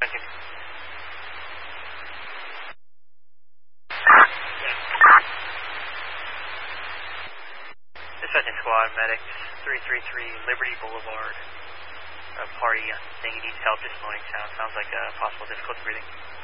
Thank you. Dispatching squad, medics 333 Liberty Boulevard. A party thinking he needs help, just moaning sound. Sounds like possible difficulty breathing.